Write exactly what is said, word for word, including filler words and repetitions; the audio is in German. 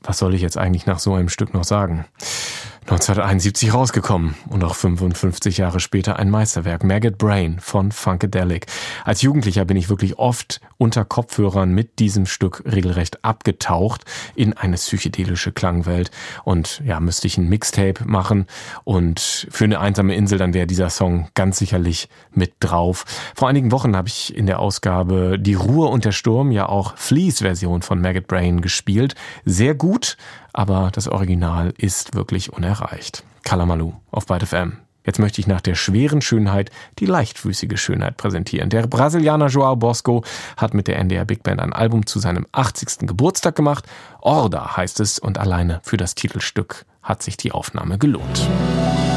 was soll ich jetzt eigentlich nach so einem Stück noch sagen? neunzehnhunderteinundsiebzig rausgekommen und auch fünfundfünfzig Jahre später ein Meisterwerk, Maggot Brain von Funkadelic. Als Jugendlicher bin ich wirklich oft unter Kopfhörern mit diesem Stück regelrecht abgetaucht in eine psychedelische Klangwelt und ja, müsste ich ein Mixtape machen und für eine einsame Insel, dann wäre dieser Song ganz sicherlich mit drauf. Vor einigen Wochen habe ich in der Ausgabe Die Ruhe und der Sturm ja auch Fleas Version von Maggot Brain gespielt. Sehr gut, aber das Original ist wirklich unerreicht. Kalamaloo auf Byte F M. Jetzt möchte ich nach der schweren Schönheit die leichtfüßige Schönheit präsentieren. Der Brasilianer João Bosco hat mit der N D R Big Band ein Album zu seinem achtzigsten Geburtstag gemacht. Orda heißt es und alleine für das Titelstück hat sich die Aufnahme gelohnt.